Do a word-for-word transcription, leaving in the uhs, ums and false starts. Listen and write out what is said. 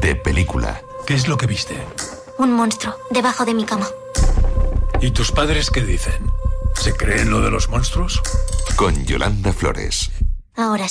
de película. ¿Qué es lo que viste? Un monstruo debajo de mi cama. ¿Y tus padres qué dicen? ¿Se creen lo de los monstruos? Con Yolanda Flores. Ahora sí.